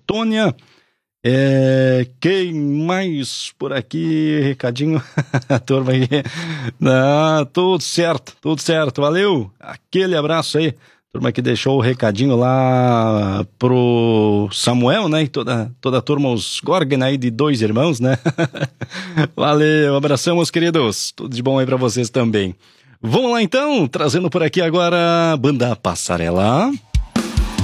Antônia. Quem mais por aqui? Recadinho. A turma aí. Tudo certo. Valeu. Aquele abraço aí. Turma que deixou o recadinho lá pro Samuel, né? E toda a turma, os Gorgen aí de 2 irmãos, né? Valeu, abração, meus queridos. Tudo de bom aí pra vocês também. Vamos lá então, trazendo por aqui agora a Banda Passarela.